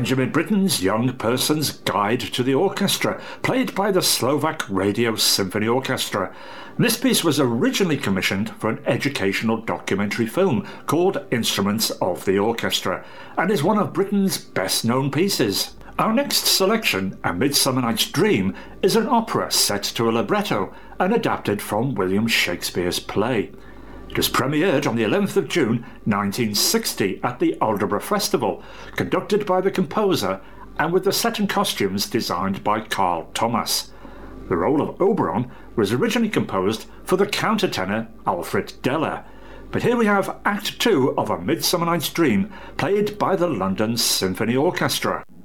Benjamin Britten's Young Person's Guide to the Orchestra, played by the Slovak Radio Symphony Orchestra. This piece was originally commissioned for an educational documentary film called Instruments of the Orchestra, and is one of Britten's best-known pieces. Our next selection, A Midsummer Night's Dream, is an opera set to a libretto and adapted from William Shakespeare's play. It was premiered on the 11th of June 1960 at the Aldeburgh Festival, conducted by the composer and with the set and costumes designed by Carl Thomas. The role of Oberon was originally composed for the countertenor Alfred Deller, but here we have Act 2 of A Midsummer Night's Dream, played by the London Symphony Orchestra.